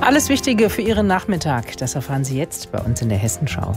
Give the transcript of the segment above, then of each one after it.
Alles Wichtige für Ihren Nachmittag, das erfahren Sie jetzt bei uns in der Hessenschau.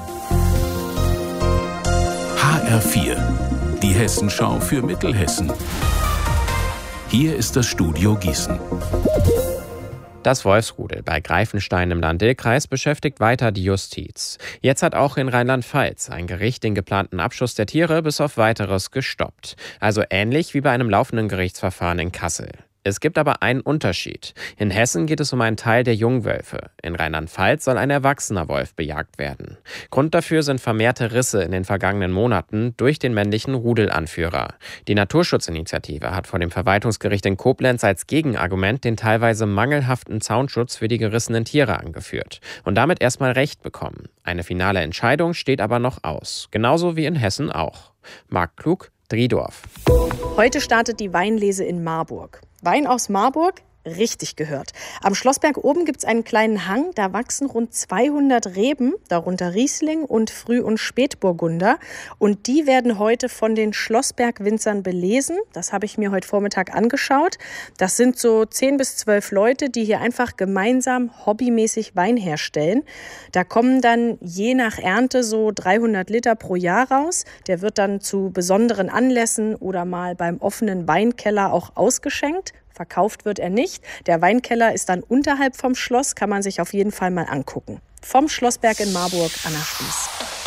HR4, die Hessenschau für Mittelhessen. Hier ist das Studio Gießen. Das Wolfsrudel bei Greifenstein im Lahn-Dill-Kreis beschäftigt weiter die Justiz. Jetzt hat auch in Rheinland-Pfalz ein Gericht den geplanten Abschuss der Tiere bis auf Weiteres gestoppt. Also ähnlich wie bei einem laufenden Gerichtsverfahren in Kassel. Es gibt aber einen Unterschied. In Hessen geht es um einen Teil der Jungwölfe. In Rheinland-Pfalz soll ein erwachsener Wolf bejagt werden. Grund dafür sind vermehrte Risse in den vergangenen Monaten durch den männlichen Rudelanführer. Die Naturschutzinitiative hat vor dem Verwaltungsgericht in Koblenz als Gegenargument den teilweise mangelhaften Zaunschutz für die gerissenen Tiere angeführt und damit erstmal Recht bekommen. Eine finale Entscheidung steht aber noch aus. Genauso wie in Hessen auch. Marc Klug, Driedorf. Heute startet die Weinlese in Marburg. Wein aus Marburg? Richtig gehört. Am Schlossberg oben gibt es einen kleinen Hang, da wachsen rund 200 Reben, darunter Riesling und Früh- und Spätburgunder. Und die werden heute von den Schlossberg-Winzern belesen. Das habe ich mir heute Vormittag angeschaut. Das sind so 10 bis 12 Leute, die hier einfach gemeinsam hobbymäßig Wein herstellen. Da kommen dann je nach Ernte so 300 Liter pro Jahr raus. Der wird dann zu besonderen Anlässen oder mal beim offenen Weinkeller auch ausgeschenkt. Verkauft wird er nicht. Der Weinkeller ist dann unterhalb vom Schloss, kann man sich auf jeden Fall mal angucken. Vom Schlossberg in Marburg, Anna Spieß.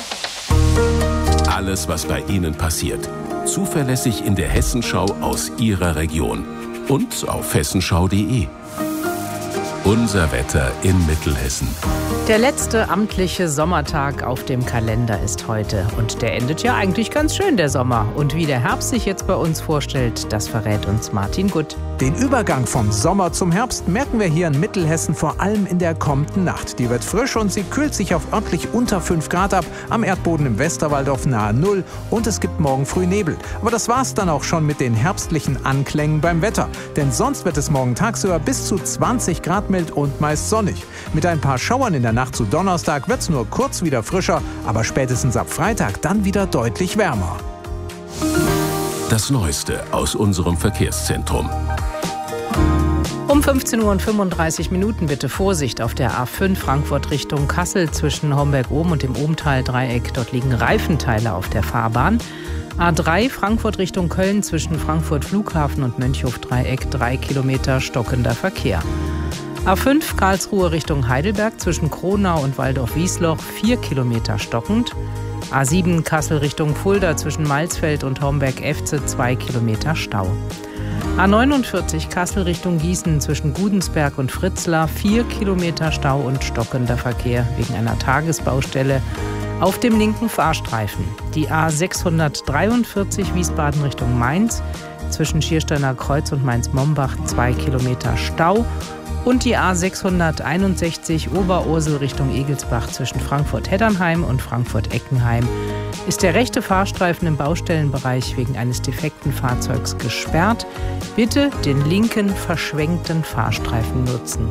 Alles, was bei Ihnen passiert. Zuverlässig in der Hessenschau aus Ihrer Region. Und auf hessenschau.de. Unser Wetter in Mittelhessen. Der letzte amtliche Sommertag auf dem Kalender ist heute. Und der endet ja eigentlich ganz schön, der Sommer. Und wie der Herbst sich jetzt bei uns vorstellt, das verrät uns Martin Gutt. Den Übergang vom Sommer zum Herbst merken wir hier in Mittelhessen vor allem in der kommenden Nacht. Die wird frisch und sie kühlt sich auf örtlich unter 5 Grad ab, am Erdboden im Westerwald auf nahe 0 und es gibt morgen früh Nebel. Aber das war's dann auch schon mit den herbstlichen Anklängen beim Wetter. Denn sonst wird es morgen tagsüber bis zu 20 Grad mild und meist sonnig. Mit ein paar Schauern in der Nacht zu Donnerstag wird's nur kurz wieder frischer, aber spätestens ab Freitag dann wieder deutlich wärmer. Das Neueste aus unserem Verkehrszentrum. Um 15:35 Uhr bitte Vorsicht auf der A5 Frankfurt Richtung Kassel zwischen Homberg-Oben und dem Obenthal-Dreieck. Dort liegen Reifenteile auf der Fahrbahn. A3 Frankfurt Richtung Köln zwischen Frankfurt Flughafen und Mönchhof-Dreieck 3 Kilometer stockender Verkehr. A5 Karlsruhe Richtung Heidelberg zwischen Kronau und Waldorf-Wiesloch 4 Kilometer stockend. A7 Kassel Richtung Fulda zwischen Malsfeld und Homberg-Efze 2 Kilometer Stau. A49 Kassel Richtung Gießen zwischen Gudensberg und Fritzlar 4 Kilometer Stau und stockender Verkehr wegen einer Tagesbaustelle auf dem linken Fahrstreifen. Die A643 Wiesbaden Richtung Mainz zwischen Schiersteiner Kreuz und Mainz-Mombach 2 Kilometer Stau. Und die A661 Oberursel Richtung Egelsbach zwischen Frankfurt-Heddernheim und Frankfurt-Eckenheim ist der rechte Fahrstreifen im Baustellenbereich wegen eines defekten Fahrzeugs gesperrt. Bitte den linken verschwenkten Fahrstreifen nutzen.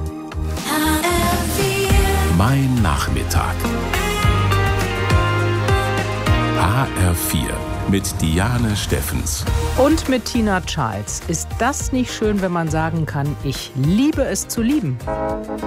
Mein Nachmittag. HR4 mit Diane Steffens. Und mit Tina Charles. Ist das nicht schön, wenn man sagen kann, ich liebe es zu lieben?